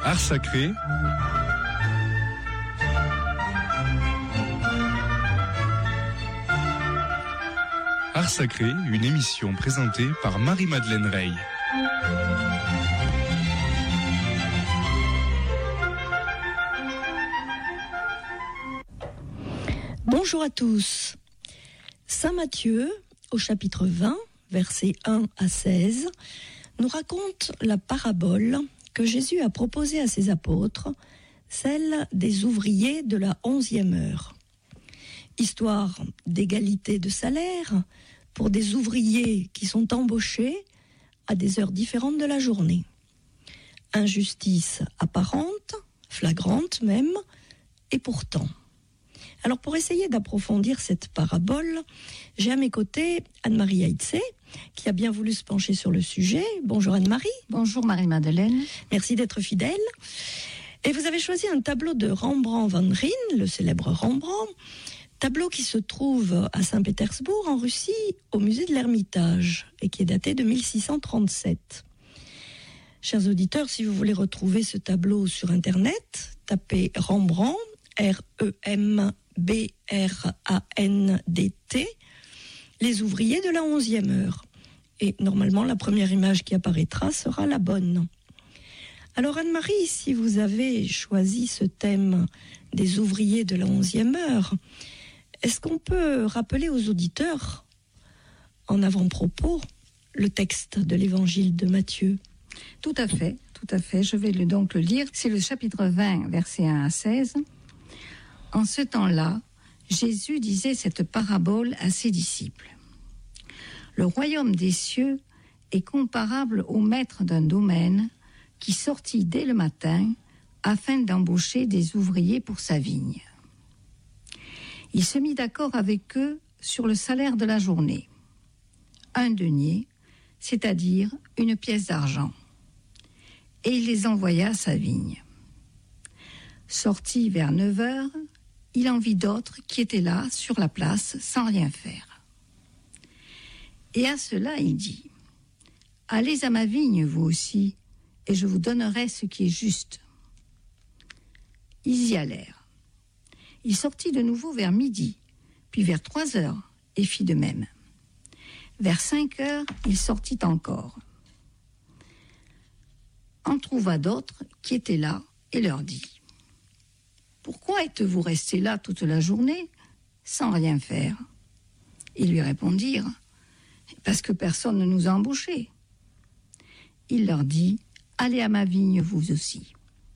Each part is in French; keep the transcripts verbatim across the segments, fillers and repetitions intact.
Art sacré. Art sacré, une émission présentée par Marie-Madeleine Rey. Bonjour à tous. Saint Matthieu, au chapitre vingt, versets un à seize, nous raconte la parabole que Jésus a proposée à ses apôtres, celle des ouvriers de la onzième heure. Histoire d'égalité de salaire pour des ouvriers qui sont embauchés à des heures différentes de la journée. Injustice apparente, flagrante même, et pourtant. Alors pour essayer d'approfondir cette parabole, j'ai à mes côtés Anne-Marie Aïtsé, qui a bien voulu se pencher sur le sujet. Bonjour Anne-Marie. Bonjour Marie-Madeleine. Merci d'être fidèle. Et vous avez choisi un tableau de Rembrandt van Rijn, le célèbre Rembrandt, tableau qui se trouve à Saint-Pétersbourg, en Russie, au musée de l'Ermitage, et qui est daté de mille six cent trente-sept. Chers auditeurs, si vous voulez retrouver ce tableau sur Internet, tapez Rembrandt, R E M B R A N D T, les ouvriers de la onzième heure. Et normalement, la première image qui apparaîtra sera la bonne. Alors Anne-Marie, si vous avez choisi ce thème des ouvriers de la onzième heure, est-ce qu'on peut rappeler aux auditeurs, en avant-propos, le texte de l'évangile de Matthieu ? Tout à fait, tout à fait. Je vais le, donc le lire. C'est le chapitre vingt, versets un à seize. En ce temps-là, Jésus disait cette parabole à ses disciples. Le royaume des cieux est comparable au maître d'un domaine qui sortit dès le matin afin d'embaucher des ouvriers pour sa vigne. Il se mit d'accord avec eux sur le salaire de la journée. Un denier, c'est-à-dire une pièce d'argent. Et il les envoya à sa vigne. Sorti vers neuf heures, il en vit d'autres qui étaient là, sur la place, sans rien faire. Et à cela, il dit, « Allez à ma vigne, vous aussi, et je vous donnerai ce qui est juste. » Ils y allèrent. Il sortit de nouveau vers midi, puis vers trois heures, et fit de même. Vers cinq heures, il sortit encore. En trouva d'autres qui étaient là, et leur dit, « Pourquoi êtes-vous restés là toute la journée, sans rien faire ?» Ils lui répondirent, « Parce que personne ne nous a embauchés. » Il leur dit, « Allez à ma vigne vous aussi. »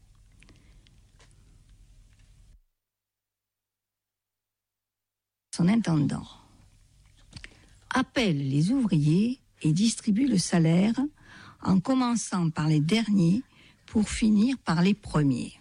Son intendant appelle les ouvriers et distribue le salaire en commençant par les derniers pour finir par les premiers.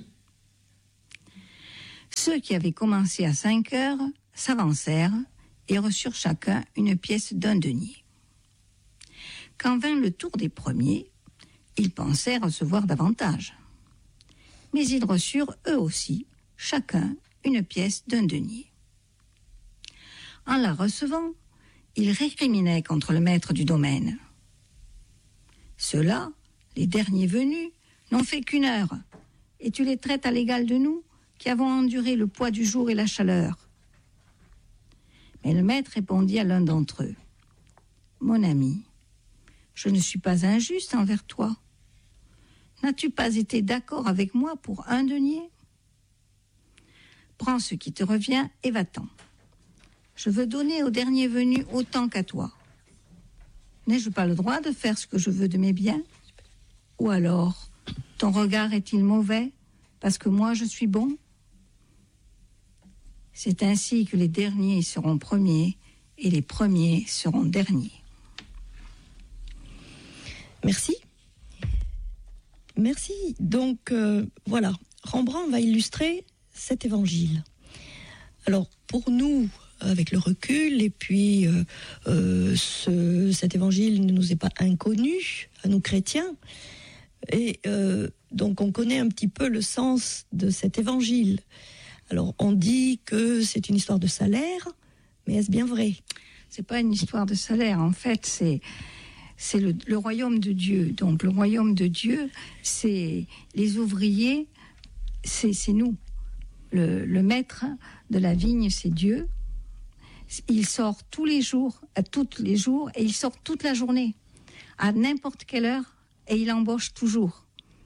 Ceux qui avaient commencé à cinq heures s'avancèrent et reçurent chacun une pièce d'un denier. Quand vint le tour des premiers, ils pensaient recevoir davantage. Mais ils reçurent eux aussi, chacun, une pièce d'un denier. En la recevant, ils récriminaient contre le maître du domaine. Ceux-là, les derniers venus, n'ont fait qu'une heure, et tu les traites à l'égal de nous, qui avons enduré le poids du jour et la chaleur. Mais le maître répondit à l'un d'entre eux, « Mon ami, je ne suis pas injuste envers toi. N'as-tu pas été d'accord avec moi pour un denier ? Prends ce qui te revient et va-t'en. Je veux donner au dernier venu autant qu'à toi. N'ai-je pas le droit de faire ce que je veux de mes biens ? Ou alors, ton regard est-il mauvais parce que moi je suis bon ? C'est ainsi que les derniers seront premiers et les premiers seront derniers. » Merci. Merci. Donc, euh, voilà, Rembrandt va illustrer cet évangile. Alors, pour nous, avec le recul, et puis euh, euh, ce, cet évangile ne nous est pas inconnu, à nous chrétiens, et euh, donc on connaît un petit peu le sens de cet évangile. Alors on dit que c'est une histoire de salaire, mais est-ce bien vrai ? C'est pas une histoire de salaire, en fait, c'est... c'est le, le royaume de Dieu. Donc le royaume de Dieu, c'est les ouvriers, c'est, c'est nous. Le, le maître de la vigne, c'est Dieu. Il sort tous les jours, à tous les jours, et il sort toute la journée, à n'importe quelle heure, et il embauche toujours.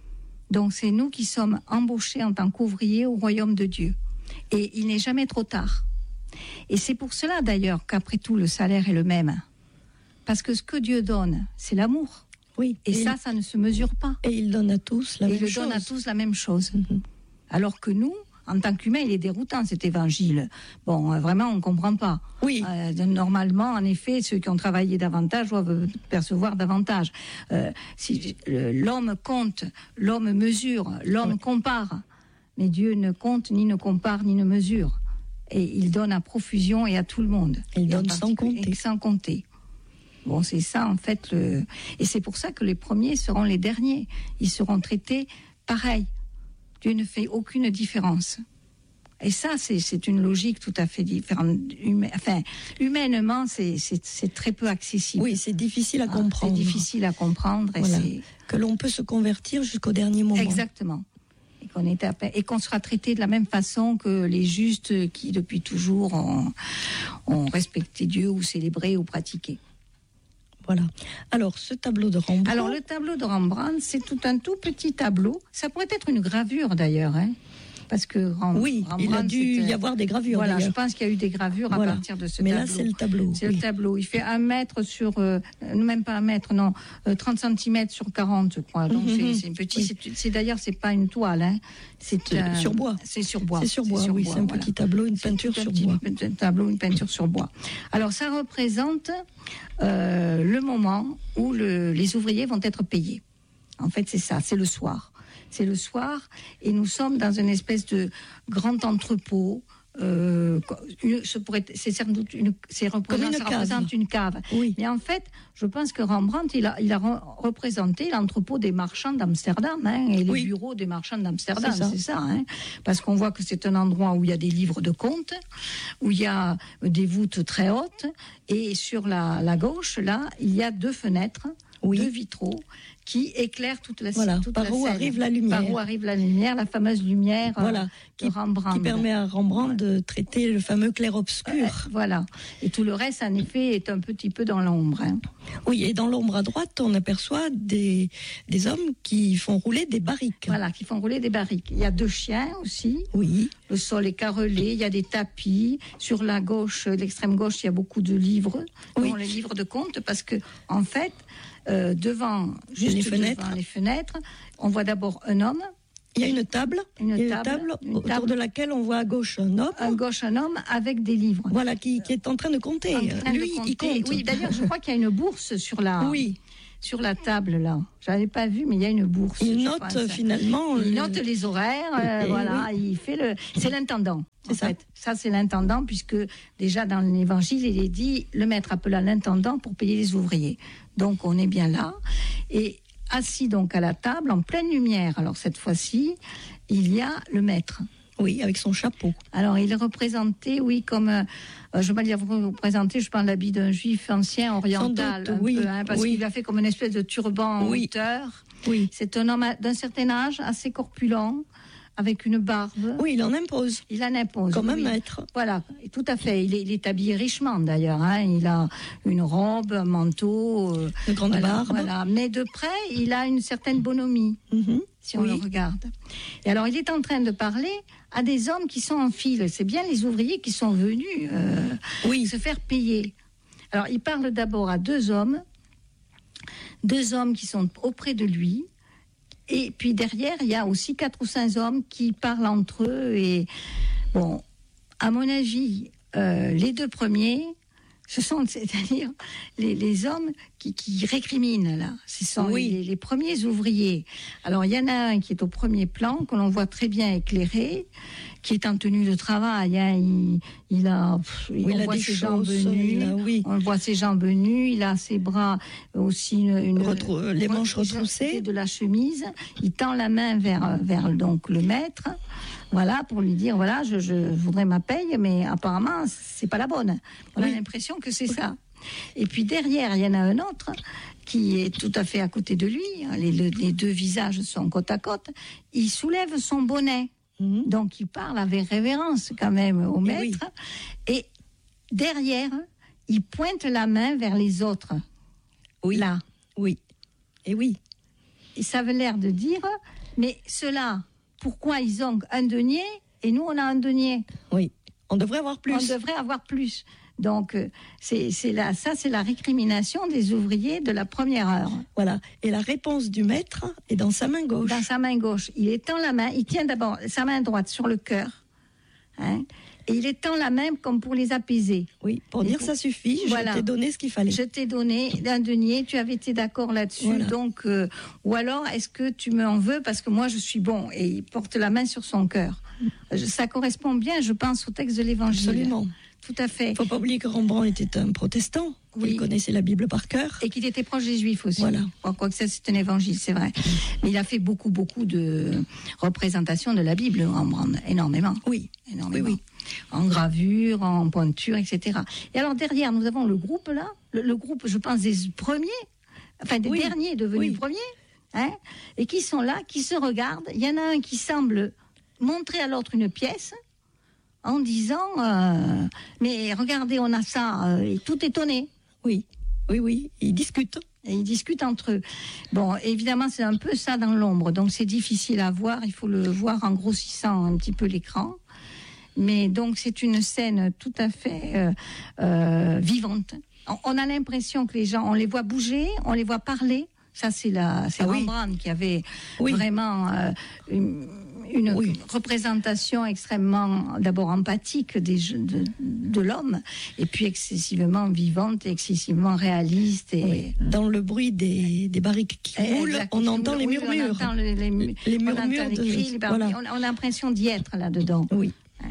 Donc c'est nous qui sommes embauchés en tant qu'ouvriers au royaume de Dieu. Et il n'est jamais trop tard. Et c'est pour cela d'ailleurs qu'après tout le salaire est le même. Parce que ce que Dieu donne, c'est l'amour. Oui. Et, et ça, il... ça ne se mesure pas. Et il donne à tous la et même il chose. Il donne à tous la même chose. Mm-hmm. Alors que nous, en tant qu'humains, il est déroutant cet évangile. Bon, euh, vraiment, on ne comprend pas. Oui. Euh, normalement, en effet, ceux qui ont travaillé davantage doivent percevoir davantage. Euh, si, euh, l'homme compte, l'homme mesure, l'homme oui. compare. Mais Dieu ne compte, ni ne compare, ni ne mesure. Et il donne à profusion et à tout le monde. Il donne sans compter. Sans compter. Bon, c'est ça, en fait. Le... Et c'est pour ça que les premiers seront les derniers. Ils seront traités pareil. Dieu ne fait aucune différence. Et ça, c'est, c'est une logique tout à fait différente. Huma... Enfin, humainement, c'est, c'est, c'est très peu accessible. Oui, c'est difficile à ah, comprendre. C'est difficile à comprendre. Et voilà. c'est... Que l'on peut se convertir jusqu'au dernier moment. Exactement. Et qu'on, est à... et qu'on sera traité de la même façon que les justes qui, depuis toujours, ont, ont respecté Dieu ou célébré ou pratiqué. Voilà. Alors, ce tableau de Rembrandt... Alors, le tableau de Rembrandt, c'est tout un tout petit tableau. Ça pourrait être une gravure, d'ailleurs, hein, parce que Rembrandt... Oui, il a dû y avoir des gravures, Voilà, d'ailleurs. je pense qu'il y a eu des gravures voilà. à partir de ce Mais tableau. Mais là, c'est le tableau. C'est oui. le tableau. Il fait un mètre sur... Euh, même pas un mètre, non. Euh, trente centimètres sur quarante, je crois. Donc, mm-hmm. c'est, c'est une petite... Oui. C'est, c'est, d'ailleurs, c'est pas une toile, hein. C'est, c'est euh, sur bois. C'est sur bois. C'est sur bois, c'est sur oui. bois, C'est un voilà. petit tableau, une c'est peinture sur petit, bois. Un tableau, une peinture sur bois. Alors, ça représente euh, le moment où le, les ouvriers vont être payés. En fait, c'est ça, c'est le soir. C'est le soir, et nous sommes dans une espèce de grand entrepôt. Euh, une, ce pourrait, c'est sans doute une, c'est représente, une ça cave. représente une cave. Oui. Mais en fait, je pense que Rembrandt, il a, il a re- représenté l'entrepôt des marchands d'Amsterdam, hein, et les oui. bureaux des marchands d'Amsterdam, c'est ça, c'est ça hein, parce qu'on voit que c'est un endroit où il y a des livres de comptes, où il y a des voûtes très hautes, et sur la, la gauche, là, il y a deux fenêtres, oui. deux vitraux, qui éclaire toute la, voilà, toute par la où scène. arrive la lumière. Par où arrive la lumière, la fameuse lumière voilà, euh, qui, de Rembrandt. Qui permet à Rembrandt de traiter le fameux clair-obscur. Euh, voilà. Et tout le reste, en effet, est un petit peu dans l'ombre. Hein. Oui, et dans l'ombre à droite, on aperçoit des, des hommes qui font rouler des barriques. Voilà, qui font rouler des barriques. Il y a deux chiens aussi. Oui. Le sol est carrelé, il y a des tapis. Sur la gauche, l'extrême gauche, il y a beaucoup de livres. Oui. Bon, les livres de comptes, parce que, en fait, Euh, devant, juste les fenêtres. devant les fenêtres, on voit d'abord un homme. Il y a une table, une une table, table une autour table. de laquelle on voit à gauche un homme. À gauche un homme avec des livres. Voilà, qui, qui est en train de compter. En train Lui, de compter. il compte. Oui, d'ailleurs, je crois qu'il y a une bourse sur la, oui. sur la table là. Je n'avais pas vu, mais il y a une bourse. Il note pense. finalement. Il le... note les horaires. Euh, voilà, oui. Il fait le. C'est l'intendant. C'est en ça. Fait. Ça, c'est l'intendant, puisque déjà dans l'Évangile, il est dit le maître appela l'intendant pour payer les ouvriers. Donc, on est bien là. Et assis donc à la table, en pleine lumière, alors cette fois-ci, il y a le maître. Oui, avec son chapeau. Alors, il est représenté, oui, comme, euh, je ne vais pas dire représenté, je parle de l'habit d'un juif ancien, oriental, doute, un oui, peu, hein, parce oui. qu'il a fait comme une espèce de turban en oui. hauteur. Oui. C'est un homme d'un certain âge, assez corpulent, avec une barbe. Oui, il en impose. Il en impose. Comme oui. un maître. Voilà, tout à fait. Il est, il est habillé richement, d'ailleurs. Hein. Il a une robe, un manteau. Euh, une grande voilà, barbe. Voilà. Mais de près, il a une certaine bonhomie, mm-hmm. si on oui. le regarde. Et alors, il est en train de parler à des hommes qui sont en file. C'est bien les ouvriers qui sont venus euh, oui. se faire payer. Alors, il parle d'abord à deux hommes, deux hommes qui sont auprès de lui. Et puis derrière, il y a aussi quatre ou cinq hommes qui parlent entre eux. Et bon, à mon avis, euh, les deux premiers, ce sont, c'est-à-dire les, les hommes qui, qui récriminent là. Ce sont oui. les, les premiers ouvriers. Alors il y en a un qui est au premier plan, que l'on voit très bien éclairé, qui est en tenue de travail. Hein. Il, il a, oui, on il voit a ses choses, jambes nues. a, oui. On voit ses jambes nues. Il a ses bras aussi une, une Retrou- les manches retroussées de la chemise. Il tend la main vers vers donc le maître. Voilà, pour lui dire, voilà, je, je voudrais ma paye, mais apparemment, c'est pas la bonne. On oui. a l'impression que c'est oui. ça. Et puis derrière, il y en a un autre qui est tout à fait à côté de lui, les, les deux visages sont côte à côte, il soulève son bonnet. Mmh. Donc il parle avec révérence quand même au maître. Et, oui. et derrière, il pointe la main vers les autres. Oui. Là. Oui. Et oui. Et ça avait l'air de dire, mais ceux-là, pourquoi ils ont un denier et nous on a un denier? Oui. On devrait avoir plus. On devrait avoir plus. Donc, c'est, c'est la, ça, c'est la récrimination des ouvriers de la première heure. Voilà. Et la réponse du maître est dans sa main gauche. Dans sa main gauche. Il étend la main, il tient d'abord sa main droite sur le cœur. Hein, et il étend la main comme pour les apaiser. Oui, pour et dire pour... ça suffit, je voilà. t'ai donné ce qu'il fallait. Je t'ai donné un denier, tu avais été d'accord là-dessus. Voilà. Donc, euh, ou alors, est-ce que tu m'en veux parce que moi, je suis bon? Et il porte la main sur son cœur. Ça correspond bien, je pense, au texte de l'Évangile. Absolument. Tout à fait. Il ne faut pas oublier que Rembrandt était un protestant. Oui. Il connaissait la Bible par cœur. Et qu'il était proche des Juifs aussi. Voilà. Quoique ça, c'est un évangile, c'est vrai. Mais il a fait beaucoup, beaucoup de représentations de la Bible, Rembrandt. Énormément. Oui. Énormément. Oui, oui. En gravure, en pointure, et cetera. Et alors, derrière, nous avons le groupe, là. Le, le groupe, je pense, des premiers. Enfin, des oui. derniers devenus oui. premiers. Hein, et qui sont là, qui se regardent. Il y en a un qui semble montrer à l'autre une pièce. En disant, euh, mais regardez, on a ça, euh, et tout étonné. Oui, oui, oui, ils discutent. Et ils discutent entre eux. Bon, évidemment, c'est un peu ça dans l'ombre, donc c'est difficile à voir, il faut le voir en grossissant un petit peu l'écran. Mais donc, c'est une scène tout à fait euh, euh, vivante. On, on a l'impression que les gens, on les voit bouger, on les voit parler. Ça, c'est, la, c'est ah, Rembrandt oui. qui avait oui. vraiment euh, une... une oui. représentation extrêmement, d'abord empathique des, de, de l'homme, et puis excessivement vivante et excessivement réaliste. Et... Oui. Dans le bruit des, des barriques qui roulent, on entend les murmures. On entend les, les, les, les murmures, les cris, de... les barriques, voilà. on, on a l'impression d'y être là-dedans. Oui.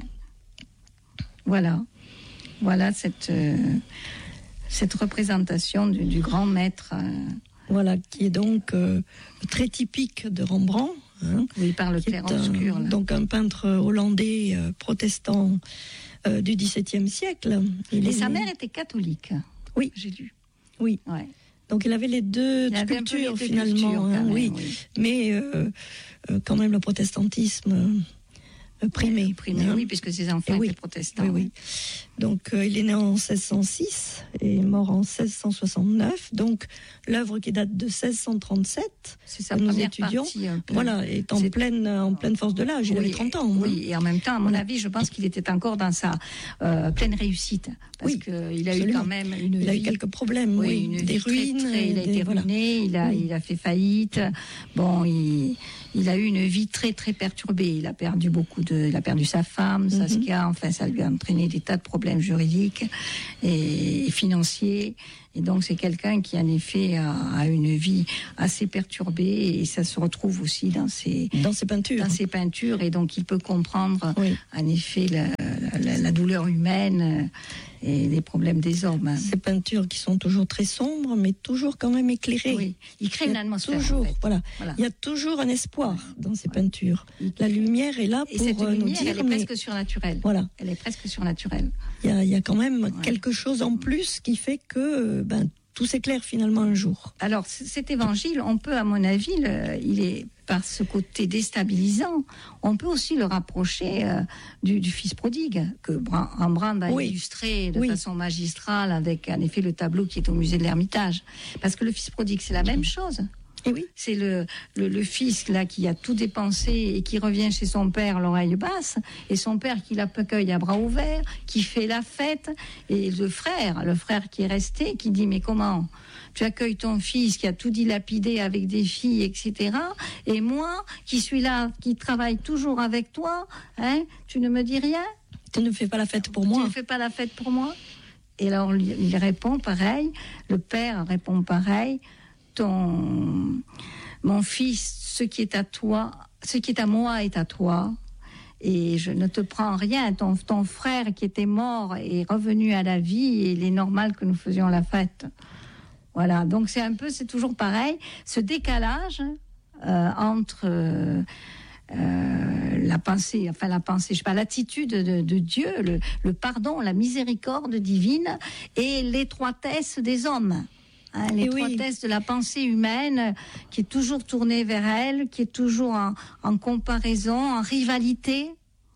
Voilà. Voilà cette, euh, cette représentation du, du grand maître. Euh... Voilà, qui est donc euh, très typique de Rembrandt. Hein, oui, par le clair-obscur. Donc un peintre hollandais euh, protestant euh, du XVIIe siècle. Il Et est... sa mère était catholique. Oui, j'ai lu. Oui. Ouais. Donc il avait les deux il cultures les finalement. Cultures, hein, même, oui. oui. Mais euh, euh, quand même le protestantisme euh, primé. Ouais, primé hein. Oui, puisque ses enfants oui. étaient protestants. Oui, oui. Donc euh, il est né en seize cent six et mort en seize cent soixante-neuf. Donc l'œuvre qui date de seize cent trente-sept, c'est sa nous première étudions, partie, un peu. Voilà, est en c'est... pleine en pleine force de l'âge. Il oui, avait trente ans. Oui, hein. et en même temps, à mon avis, je pense qu'il était encore dans sa euh, pleine réussite, parce oui, qu'il a eu quand même une il vie. a eu quelques problèmes, oui, oui, une des vie ruines. Très, très, il a des, été voilà. ruiné, il a, oui. il a fait faillite. Bon, il, il a eu une vie très très perturbée. Il a perdu beaucoup de, il a perdu sa femme, mm-hmm. Saskia. Enfin, ça lui a entraîné des tas de problèmes juridiques et financiers. Et donc, c'est quelqu'un qui, en effet, a, a une vie assez perturbée, et ça se retrouve aussi dans ses, dans ses peintures. Dans ses peintures, et donc, il peut comprendre, oui. en effet, la, la, la douleur humaine et les problèmes des hommes. Ces peintures qui sont toujours très sombres, mais toujours quand même éclairées. Oui, il crée il une atmosphère. Toujours, en fait. voilà. voilà. Il y a toujours un espoir dans ces voilà. peintures. La lumière est là pour et cette lumière, nous dire, elle est mais... presque surnaturelle. Voilà. Elle est presque surnaturelle. Il y a, il y a quand même ouais. quelque chose en plus qui fait que ben, tout s'éclaire finalement un jour. Alors, cet évangile, on peut, à mon avis, le, il est par ce côté déstabilisant, on peut aussi le rapprocher euh, du, du fils prodigue, que Rembrandt a oui. illustré de oui. façon magistrale avec, en effet, le tableau qui est au musée de l'Ermitage. Parce que le fils prodigue, c'est la même chose. Et oui. C'est le, le, le fils là qui a tout dépensé et qui revient chez son père l'oreille basse, et son père qui l'accueille à bras ouverts, qui fait la fête, et le frère, le frère qui est resté, qui dit mais comment tu accueilles ton fils qui a tout dilapidé avec des filles, et cetera. Et moi qui suis là, qui travaille toujours avec toi, hein, tu ne me dis rien? Tu ne fais pas la fête pour moi? Tu ne fais pas la fête pour moi? Et alors il répond pareil, le père répond pareil. Ton, mon fils, ce qui est à toi, ce qui est à moi est à toi, et je ne te prends rien. Ton, ton frère qui était mort est revenu à la vie, et il est normal que nous faisions la fête. Voilà, donc c'est un peu, c'est toujours pareil, ce décalage euh, entre euh, euh, la pensée, enfin la pensée, je sais pas, l'attitude de, de Dieu, le, le pardon, la miséricorde divine, et l'étroitesse des hommes. Hein, Et l'étroitesse oui. de la pensée humaine qui est toujours tournée vers elle, qui est toujours en, en comparaison, en rivalité.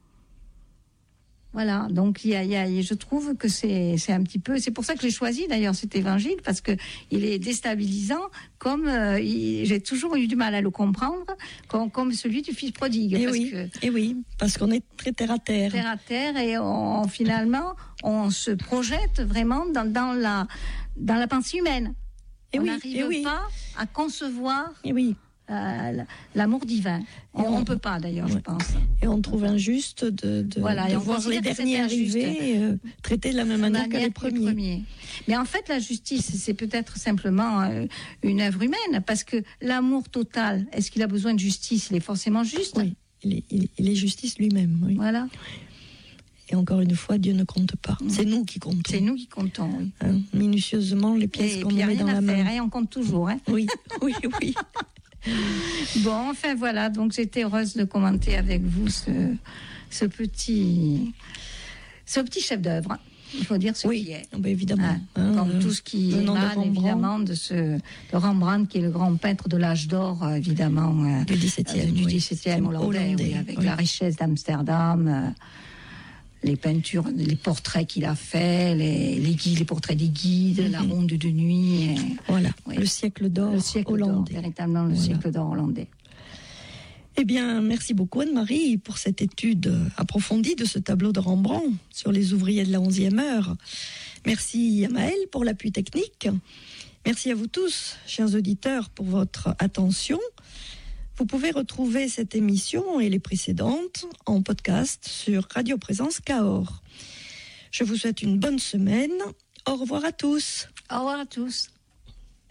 Voilà, donc il y a, il y a, je trouve que c'est, c'est un petit peu, c'est pour ça que j'ai choisi d'ailleurs cet évangile, parce que il est déstabilisant, comme euh, il, j'ai toujours eu du mal à le comprendre, comme, comme celui du fils prodigue. Et parce oui, que, et oui, parce qu'on est très terre à terre. Terre à terre, et on, finalement, on se projette vraiment dans, dans la, dans la pensée humaine. Et on oui, n'arrive et oui. pas à concevoir. Et oui. Euh, l'amour divin. On ne peut pas d'ailleurs, ouais. je pense. Et on trouve injuste de, de, voilà, de on voir les derniers arriver euh, traités de la même manière, manière que les premiers. les premiers. Mais en fait, la justice, c'est peut-être simplement euh, une œuvre humaine, parce que l'amour total, est-ce qu'il a besoin de justice? Il est forcément juste. Oui, il est, il, il est justice lui-même. Oui. Voilà. Et encore une fois, Dieu ne compte pas. C'est nous qui comptons. C'est nous qui comptons, oui. Hein, minutieusement, les pièces et qu'on met dans la main. Hein, on compte toujours. Hein. Oui, oui, oui. Bon, enfin voilà, donc j'étais heureuse de commenter avec vous ce, ce petit, ce petit chef-d'œuvre. Il faut dire ce oui, qui est. Ben évidemment. Hein, hein, comme euh, tout ce qui émane évidemment de ce de Rembrandt, qui est le grand peintre de l'âge d'or, évidemment euh, du dix-septième, euh, du oui. dix-septième hollandais, hollandais oui, avec oui. la richesse d'Amsterdam. Euh, les peintures, les portraits qu'il a faits, les, les, guides, les portraits des guides, mm-hmm. la ronde de nuit. Et, voilà, oui. le siècle d'or le siècle hollandais. D'or, véritablement le voilà. siècle d'or hollandais. Eh bien, merci beaucoup Anne-Marie pour cette étude approfondie de ce tableau de Rembrandt sur les ouvriers de la onzième heure. Merci à Maëlle pour l'appui technique. Merci à vous tous, chers auditeurs, pour votre attention. Vous pouvez retrouver cette émission et les précédentes en podcast sur Radio Présence Cahors. Je vous souhaite une bonne semaine. Au revoir à tous. Au revoir à tous.